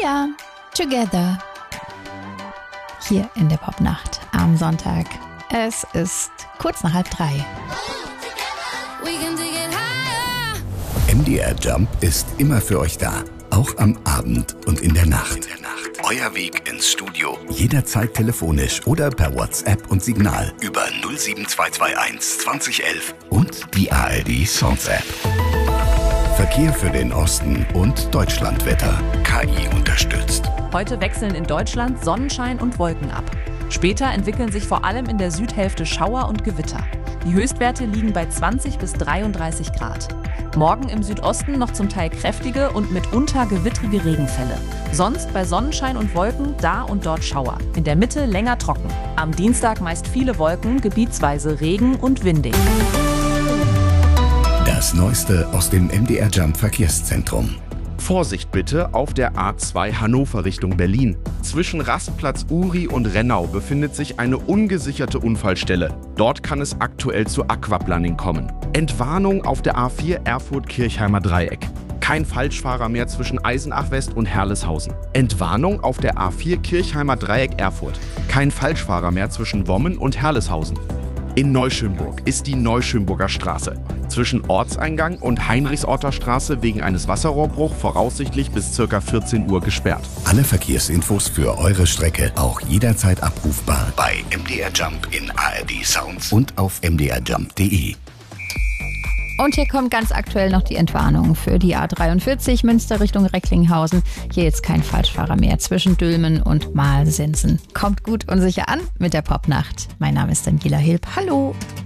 Sia, Together. Hier in der Popnacht am Sonntag. Es ist kurz nach 2:30. MDR Jump ist immer für euch da. Auch am Abend und in der Nacht. Euer Weg ins Studio. Jederzeit telefonisch oder per WhatsApp und Signal über 07221 2011 und die ARD Songs App. Verkehr für den Osten und Deutschlandwetter. KI unterstützt. Heute wechseln in Deutschland Sonnenschein und Wolken ab. Später entwickeln sich vor allem in der Südhälfte Schauer und Gewitter. Die Höchstwerte liegen bei 20 bis 33 Grad. Morgen im Südosten noch zum Teil kräftige und mitunter gewittrige Regenfälle. Sonst bei Sonnenschein und Wolken da und dort Schauer. In der Mitte länger trocken. Am Dienstag meist viele Wolken, gebietsweise Regen und windig. Das Neueste aus dem MDR Jump Verkehrszentrum. Vorsicht bitte auf der A2 Hannover Richtung Berlin. Zwischen Rastplatz Uri und Rennau befindet sich eine ungesicherte Unfallstelle. Dort kann es aktuell zu Aquaplaning kommen. Entwarnung auf der A4 Erfurt-Kirchheimer Dreieck. Kein Falschfahrer mehr zwischen Eisenach West und Herleshausen. Entwarnung auf der A4 Kirchheimer Dreieck Erfurt. Kein Falschfahrer mehr zwischen Wommen und Herleshausen. In Neuschönburg ist die Neuschönburger Straße zwischen Ortseingang und Heinrichsorter Straße wegen eines Wasserrohrbruchs voraussichtlich bis ca. 14 Uhr gesperrt. Alle Verkehrsinfos für eure Strecke auch jederzeit abrufbar bei MDR Jump in ARD Sounds und auf mdrjump.de. Und hier kommt ganz aktuell noch die Entwarnung für die A43 Münster Richtung Recklinghausen. Hier jetzt kein Falschfahrer mehr zwischen Dülmen und Malsensen. Kommt gut und sicher an mit der Popnacht. Mein Name ist Daniela Hilb. Hallo!